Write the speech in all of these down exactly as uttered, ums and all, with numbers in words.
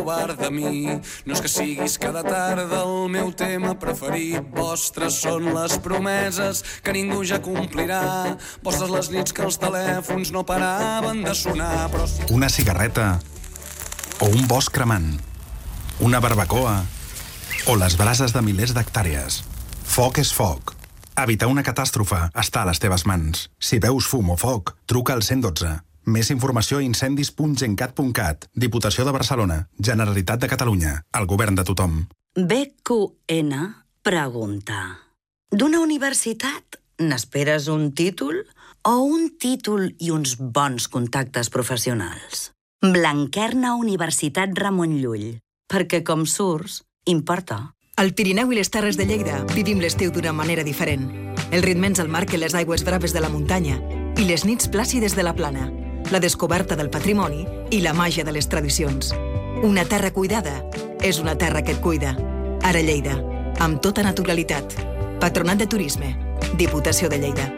covard de mi. No és que siguis cada tarda el meu tema preferit. Vostres són les promeses que ningú ja complirà. Vostres les nits que els telèfons no paraven de sonar. Però... Una cigarreta o un bosc cremant, una barbacoa o les brases de milers d'hectàrees. Foc és foc. Evitar una catàstrofe està a les teves mans. Si veus fum o foc, truca al cent dotze. Més informació a incendis punt gencat punt cat. Diputació de Barcelona. Generalitat de Catalunya. El govern de tothom. B Q N pregunta: d'una universitat n'esperes un títol o un títol i uns bons contactes professionals? Blanquerna Universitat Ramon Llull. Perquè com surts, importa. Al Pirineu i les Terres de Lleida vivim l'estiu d'una manera diferent. El ritme ens el marquen les aigües braves de la muntanya i les nits plàcides de la plana, la descoberta del patrimoni i la màgia de les tradicions. Una terra cuidada és una terra que et cuida. Ara Lleida, amb tota naturalitat. Patronat de Turisme, Diputació de Lleida.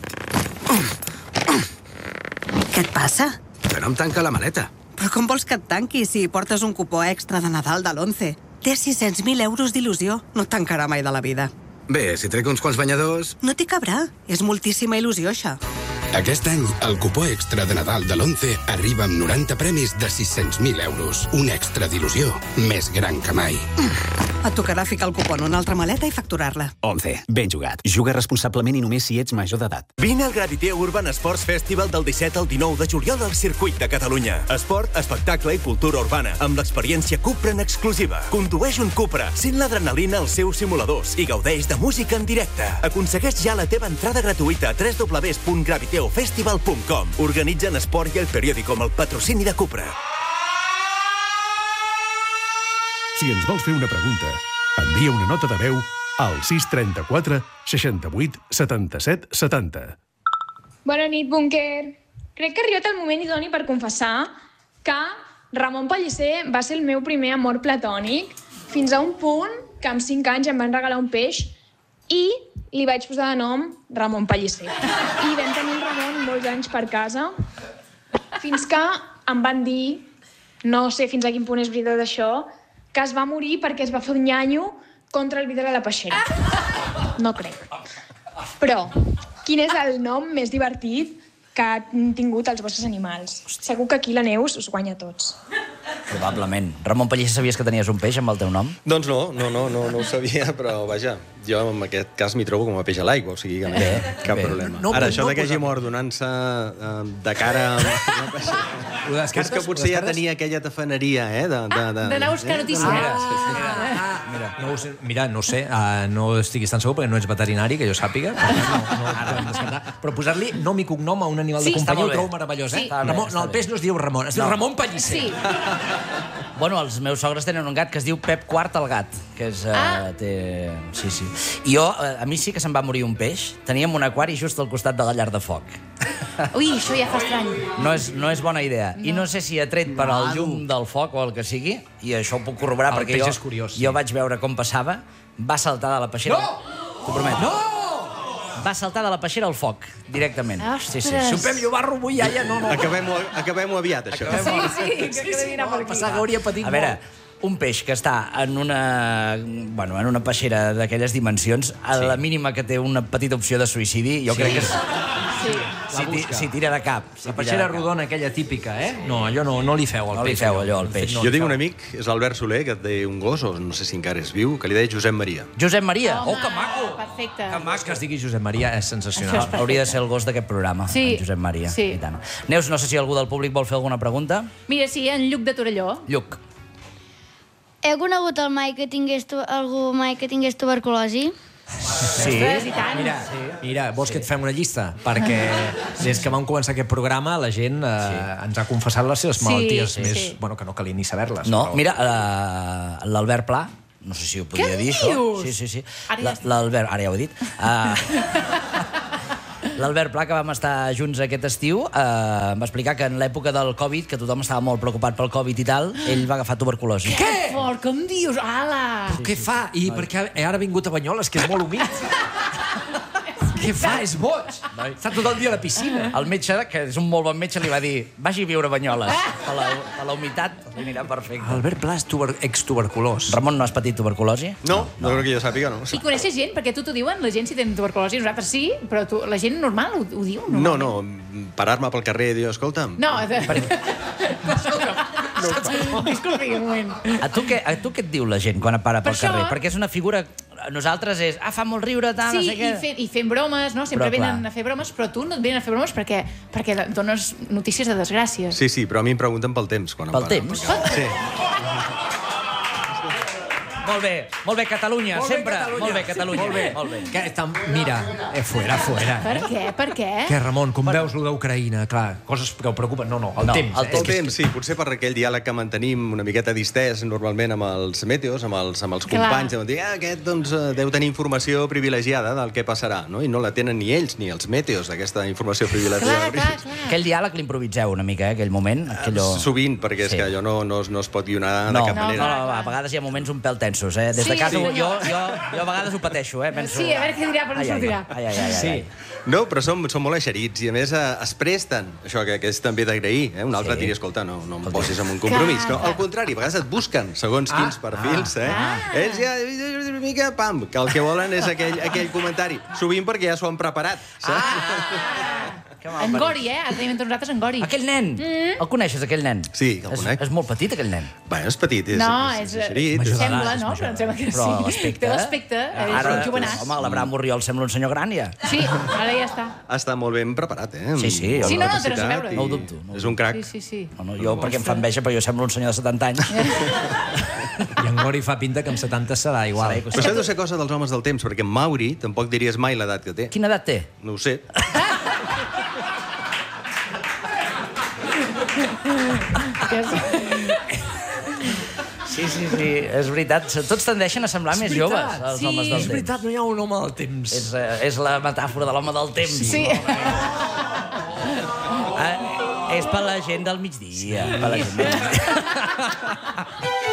Què et passa? Que no em tanca la maleta. Però com vols que et tanqui si portes un cupó extra de Nadal de l'Once? Té sis-cents mil euros d'il·lusió. No et tancarà mai de la vida. Bé, si trec uns quants banyadors... No t'hi cabrà. És moltíssima il·lusió, això. Aquest any, el cupó extra de Nadal de l'Once arriba amb noranta premis de sis-cents mil euros. Un extra d'il·lusió més gran que mai. Et tocarà ficar el cupó en una altra maleta i facturar-la. Once. Ben jugat. Juga responsablement i només si ets major d'edat. Vine al Gravité Urban Sports Festival del disset al dinou de juliol al Circuit de Catalunya. Esport, espectacle i cultura urbana, amb l'experiència Cupra en exclusiva. Condueix un Cupra, sent l'adrenalina als seus simuladors i gaudeix de música en directe. Aconsegueix ja la teva entrada gratuïta a w w w punt graviteo festival punt com. Organitzen Esport i El Periódico amb el patrocini de Cupra. Si ens vols fer una pregunta, envia una nota de veu al sis trenta-quatre seixanta-vuit setanta-set setanta. Bona nit, búnquer. Crec que ha arribat el moment idoni per confessar que Ramon Pellicer va ser el meu primer amor platònic, fins a un punt que amb cinc anys em van regalar un peix i li vaig posar de nom Ramon Pellicer. I vam tenir el Ramon molts anys per casa, fins que em van dir, no sé fins a quin punt és veritat això, que es va morir perquè es va fer un nyanyo contra el vidre de la peixera. No crec. Però, quin és el nom més divertit que han tingut els vostres animals? Segur que aquí la Neus us guanya tots. Probablement. Ramon Pellicer, sabies que tenies un peix amb el teu nom? Doncs no, no, no, no, no ho sabia, però vaja, jo en aquest cas m'hi trobo com a peix a l'aigua, o sigui que no hi ha cap bé. problema. No, Ara, això no, de que hagi mort donant-se uh, de cara a una peixera... És que potser ja tenia aquella tafaneria, eh? De, de, de, d'anar a buscar notícies. Ah, sí, sí. Ah, mira, no ho sé, mira, no sé, uh, no estiguis tan segur perquè no ets veterinari, que jo sàpiga. No, no, però posar-li nom i cognom a un animal sí, de companyia ho trobo meravellós, eh? Sí. Ramon, no, el peix no es diu Ramon, es diu no. Ramon Pellicer. Sí. Bueno, els meus sogres tenen un gat que es diu Pep Quart el gat, que és... Ah. Uh, té... Sí, sí. I jo, uh, a mi sí que se'm va morir un peix. Teníem un aquari just al costat de la llar de foc. Ui, això ja fa estrany. No és, no és bona idea. No. I no sé si ha tret per al llum del foc o el que sigui, i això ho puc corroborar el perquè jo, és curiós, sí. jo vaig veure com passava, va saltar de la peixera... No! T'ho prometo. No! Va saltar de la peixera al foc, directament. Ostres! Sí, sí. Si ho Pep i ho va rubollar, ja no... no. Acabem-ho acabem aviat, això. Sí, sí, que sí, sí, sí, no, no, passar que hauria patit A veure, molt. un peix que està en una, bueno, en una peixera d'aquelles dimensions, a la mínima que té una petita opció de suïcidi, jo Sí. crec que... Sí. Si, ti, si tira de cap. Si La peixera rodona aquella típica, eh? No, allò no, no li feu al No peix. li feu allò al peix. Jo tinc un amic, és l'Albert Soler, que té un gos, o no sé si encara és viu, que li deia Josep Maria. Josep Maria. Home, Oh, que maco! Perfecte. Que maco que es digui Josep Maria, és sensacional. Això és Hauria de ser el gos d'aquest programa, Sí. en Josep Maria. Sí. I tant. Neus, no sé si algú del públic vol fer alguna pregunta. Mira, sí, en Lluc de Torelló. Lluc. Heu conegut el mai que tingués tu, algú mai que tingués tuberculosi? Sí. Ostres, i tant. Mira, mira, vols que et fem una llista? Perquè des que vam començar aquest programa la gent eh, sí. ens ha confessat les seves Sí, malalties sí, més... sí. Bueno, que no calia ni saber-les. No, però... mira, uh, l'Albert Pla, no sé si ho podia Què dir, dius? això. Sí, sí, sí. Ara ja està. L'Albert, ara ja ho he dit. Uh, L'Albert Pla, que vam estar junts aquest estiu, eh, va explicar que en l'època del Covid, que tothom estava molt preocupat pel Covid i tal, ell va agafar tuberculosi. Què? Fort, com dius? Ala! Però què fa? I per què ara ha vingut a Banyoles, que és molt humit? Què fa? És boig. Està tot el dia a la piscina. El metge, que és un molt bon metge, li va dir vagi a viure a Banyoles. Per la, per la humitat li anirà perfecte. Albert Pla és tuber, extuberculós. Ramon, no has patit tuberculosi? No, no, no crec que jo sàpiga, no. I coneixes gent? Perquè tu t'ho diuen, la gent si tenen tuberculosi, nosaltres sí, però tu, la gent normal ho, ho diu? No, no, parar-me pel carrer i dir, escolta'm... No, de... Disculpi, un moment. A tu, què, a tu què et diu la gent quan et para pel Per carrer? això- Perquè és una figura... Nosaltres és, ah, fa molt riure, tal, no Sí, sé què... i, fe, i fent bromes, no? Sempre Però, clar. venen a fer bromes, però tu no et venen a fer bromes perquè, perquè dones notícies de desgràcies. Sí, sí, però a mi em pregunten pel temps. Quan Pel em paren, temps? perquè- Sí. Molt bé, molt bé, Catalunya, Molt bé, sempre. Catalunya. Molt bé, Catalunya. Molt bé. Molt bé. Que, tam, mira, eh, fuera, fuera. Per què? Per què? Què, Ramon, com veus lo d'Ucraïna? Clar, coses que preocupen. No, no, el No, temps. el eh? El temps, sí, potser per aquell diàleg que mantenim una miqueta distès normalment amb els meteos, amb els, amb els Clar. companys, de dir, ah, aquest doncs, eh, deu tenir informació privilegiada del que passarà, no? I no la tenen ni ells ni els meteos, aquesta informació privilegiada. Clar, clar, clar. Aquell diàleg l'improviseu una mica, eh, aquell moment. Aquello... Sovint, perquè és Sí. que allò no, no, no es pot guionar No, de cap no, manera. no, a vegades hi ha moments un pèl tensos, eh? Des de Sí, casa senyor. jo, jo, jo a vegades ho pateixo, eh? Penso... Sí, a veure què dirà, però no Ai, ai, sortirà. Ai, ai, ai, ai, Sí. ai. No, però són, són molt eixerits i, a més, eh, es presten. Això que, que és també d'agrair. Eh? Un altre Sí. sí. diria, escolta, no, no em posis en un compromís. Clar. Que, al contrari, a vegades et busquen, segons Ah, quins perfils. Eh? ah. Ells ja, una mica, pam, que el que volen és aquell, aquell comentari. Sovint perquè ja s'ho han preparat. Saps? Que mal En parit. Gori, eh? Ara tenim entre nosaltres en Gori. Aquell nen, Mm. el coneixes, aquell nen? Sí, que el és, conec. és molt petit, aquell nen. Bueno, és petit, és, No, és, és... és eixerit. major Sembla, d'edat, és no? major Però em sembla que Però sí. l'aspecte... Té l'aspecte, és Ara, un jovenàs. home, l'Abraham Oriol sembla un senyor gran, ja. Sí, ara ja està. Està molt ben preparat, eh? Sí, sí, Amb sí, no, no, capacitat té res a veure. i No ho dubto, no ho És un crac. Sí, sí, sí. No, no, jo perquè em fa enveja, però jo semblo un senyor de setanta anys. I en Gori fa pinta que amb setanta serà igual. Serà Però això deu ser cosa dels homes del temps, perquè en Mauri tampoc diries mai l'edat que té. Quina edat té? No ho sé. Sí, sí, sí, és veritat. Tots tendeixen a semblar més joves, els sí. homes del És temps. veritat, no hi ha un home del temps. És, eh, és la metàfora de l'home del temps. Sí. Eh, és per la gent del migdia. Per la gent del migdia.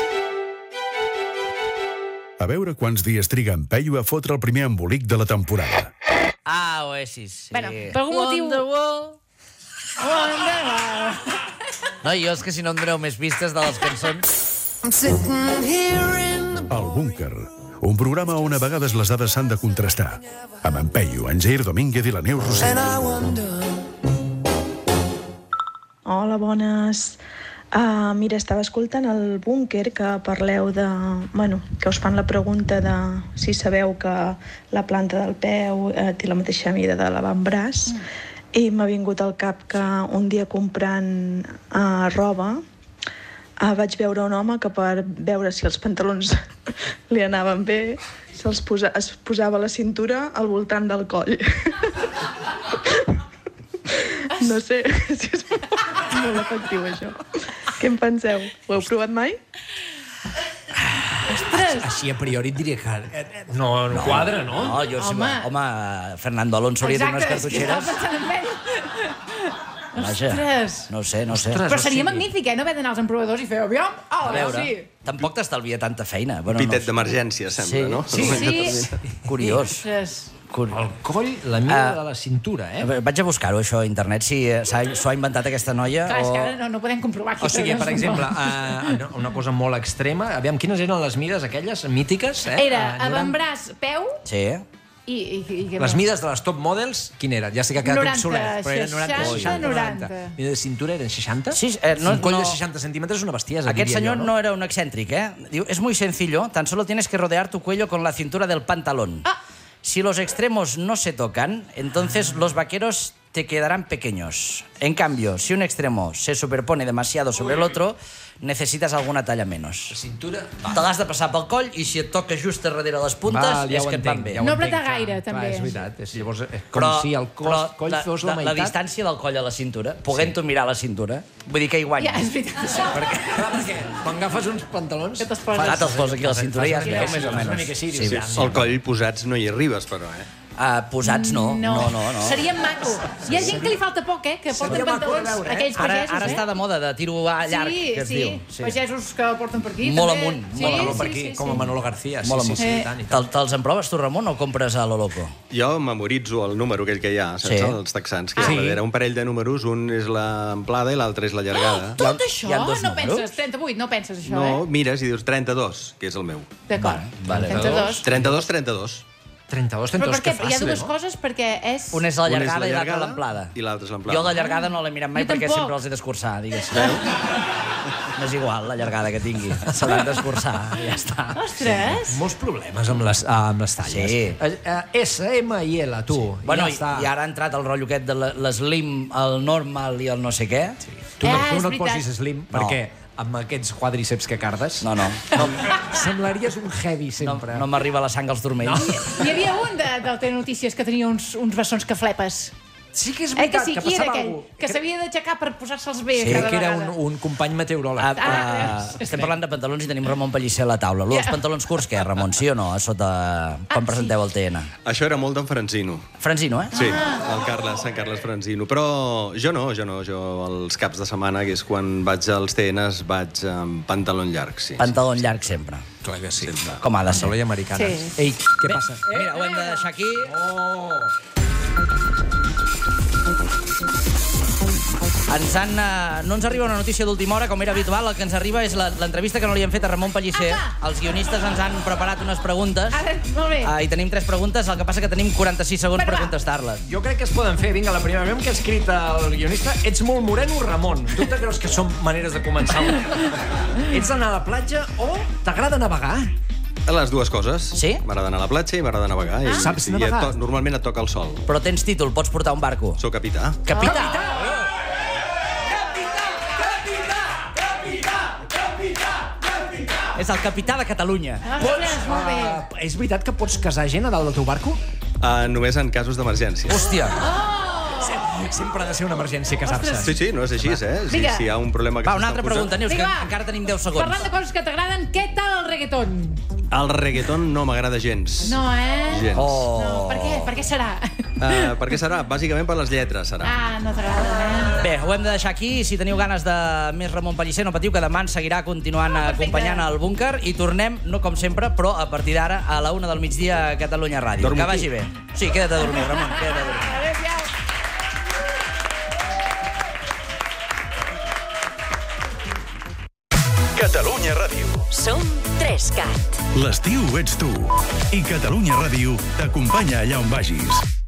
A veure quants dies triga en Peyu a fotre el primer embolic de la temporada. Ah, Oasis, sí. Bueno, per algun motiu... Wonderwall. Wonderwall. No, jo és que si no em doneu més vistes de les cançons... El Búnquer, un programa on a vegades les dades s'han de contrastar. Amb en Peyu, en Jair Domínguez i la Neus Rossell. Hola, bones. Uh, mira, estava escoltant el Búnquer, que parleu de... Bueno, que us fan la pregunta de si sabeu que la planta del peu uh, té la mateixa mida de l'avantbraç, mm. i m'ha vingut al cap que un dia comprant uh, roba uh, vaig veure un home que per veure si els pantalons li anaven bé se'ls posa, es posava la cintura al voltant del coll. No sé si és molt, molt efectiu, això. Què en penseu? Ho heu provat mai? Ostres! Així a priori et diria que... eh, eh, No, no quadra, no? No, jo sí, Home. home, Fernando Alonso hauria de unes Exacte, és que cartutxeres. estava pensant en ell. Vaja, Ostres! no sé, no sé. Però seria magnífic, eh? No haver d'anar als emprovadors i fer, aviam, A oh, veure, sí. tampoc t'estalvia tanta feina. Bueno, Pitet no, d'emergència, sembla, no? Sí, Sí. curiós. Ostres. Cur... El coll, la mida Ah. de la cintura, eh? A veure, vaig a buscar-ho, això, a internet, si eh, s'ha- s'ho ha inventat aquesta noia Clar, és o... que ara no, no podem comprovar aquí. O sigui, per exemple, uh, una cosa molt extrema... Aviam, quines eren les mides aquelles mítiques? Eh? Era Eh, noranta- avantbraç, peu Sí. i... i, i, i Les mides de les top models, quin era? Ja sé que ha quedat noranta, obsolet, però eren noranta, seixanta, seixanta, noranta. Mida de cintura eren seixanta? Sí, eh, no- Un coll no- de seixanta centímetres és una bestiesa, Aquest diria senyor jo, no? no era un excéntric, ¿eh? Diu, es muy sencillo, tan solo tienes que rodear tu cuello con la cintura del pantalón. Ah. Si los extremos no se tocan, entonces los vaqueros te quedarán pequeños. En cambio, si un extremo se superpone demasiado sobre el otro, necesitas alguna talla menos. La cintura... Te l'has de passar pel coll i si et toca just a darrere les puntes, Val, ja és ho que et van entenc, bé. ja ho No entenc, apretar clar, gaire, clar, també. és veritat. És, llavors, és com Però, si el cos, però coll la, fos la, la, la meitat. distància del coll a la cintura, podent-ho mirar a la cintura, vull dir que hi guanyes. Ja, és veritat. Perquè, clar, perquè quan agafes uns pantalons... Que te'ls poses. Clar, te'ls poses aquí a la cintura i ja es veu més o menys. Una mica així, Sí, dius, ja, Al coll posats no hi arribes, però, eh? Uh, posats no. No. no, no, no. Seria maco. Hi ha gent que li falta poc, eh? Que porten pantalons, aquells pagesos, ara, ara eh? està de moda, de tiro a llarg, sí, que es sí. diu. Sí, pagesos que el porten per aquí. Molt també. amunt, sí, molt amunt sí, per aquí, sí, sí, com a Manolo García. Sí, molt sí, amunt. sí, sí, Te, te'ls emproves tu, Ramon, o compres a lo loco? Jo memoritzo el número aquell que hi ha, saps? Sí. Els texans, que hi ha darrere. Un parell de números, un és l'amplada i l'altre és la llargada. Oh, tot això? No penses, trenta-vuit, no penses això, no, eh? mires i dius trenta-dos, que és el meu. D'acord, vale. trenta-dos. trenta-dos, trenta-dos. trenta-dos, Però trenta-dos, perquè que fàcil, hi ha dues no? coses, perquè és... Un és la llargada i l'altre l'amplada. I l'altre és l'amplada. Jo la llargada no l'he mirat mai Jo perquè tampoc. sempre els he d'escurçar, diguéssim. M'és igual, la llargada que tingui. Se l'han d'escurçar, ja està. Ostres! Molts problemes amb les, amb les talles. Sí. Uh, uh, S, M i L, tu. Sí. Bueno, ja i, està. i ara ha entrat el rotllo aquest de l'slim, el normal i el no sé què. Sí. Tu no, Ah, tu és no et veritat. posis slim, No. perquè amb aquests quadríceps que cardes... No, no. No, semblaries un heavy no, sempre. no m'arriba la sang als turmells. Hi havia un de, del Telenotícies que tenia uns, uns bessons que flepes. Sí que és Eh, que veritat, sí, que qui era passava aquell? algú. Que s'havia d'aixecar per posar-se'ls bé Sí, cada que era un, vegada. un company meteoròleg. Ah, Ah, ah, veus? estem parlant de pantalons i tenim Ramon Pellicer a la taula. Lo dels Ja. pantalons curts, què, Ramon? Sí o no? A sota... Quan presenteu el T N? Això era molt d'en Franzino. Franzino, eh? Sí, el Carles, Sant Carles Franzino. Però jo no, jo no. Jo els caps de setmana, que és quan vaig als T Ns, vaig amb pantalon llarg, sí. Pantalon llarg sempre. Clar que sí. Com ha de ser. Pantaló americana. Sí. Ei, què passa? Mira, ho hem de deixar aquí. Oh! Ens han, uh, no ens arriba una notícia d'última hora, com era habitual. El que ens arriba és la- l'entrevista que no li hem fet a Ramon Pellicer. Els guionistes ens han preparat unes preguntes. Ara, molt bé. Uh, I tenim tres preguntes, el que passa que tenim quaranta-sis segons per Va. contestar-les. Jo crec que es poden fer. Vinga, la primera veu que ha escrit el guionista: ets molt moreno, Ramon. Tu te creus que són maneres de començar? Ets d'anar a la platja o t'agrada navegar? Les dues coses. Sí? M'agrada anar a la platja i m'agrada navegar. Ah. I, Saps i navegar? et to normalment et toca el sol. Però tens títol, pots portar un barco. Sóc capità. Capità! És el capità de Catalunya. Ostres, molt bé. Uh, és veritat que pots casar gent a dalt del teu barco? Uh, només en casos d'emergència. Hòstia! Sempre ha de ser una emergència casar-se. Sí, sí, no és així, eh? Si, Vinga. si hi ha un problema que Va, una s'està altra posant- pregunta, Neus, que Vinga, va. encara tenim deu segons. Parlant de coses que t'agraden, què tal el reggaeton? El reggaeton no m'agrada gens. No, eh? Gens. Oh. No, per què? Per què serà? Uh, per què serà? Bàsicament per les lletres, serà. Ah, no t'agrada, eh? Bé, ho hem de deixar aquí. Si teniu ganes de més Ramon Pellicer, no patiu, que demà ens seguirà continuant Ah, perfecte. acompanyant al búnquer i tornem, no com sempre, però a partir d'ara a la una del migdia a Catalunya Ràdio. Dormo Que vagi aquí. bé. Sí, queda't a dormir, Ramon, queda't a dormir. Adéu-siau. Catalunya Ràdio. Som tres cat. L'estiu ets tu. I Catalunya Ràdio t'acompanya allà on vagis.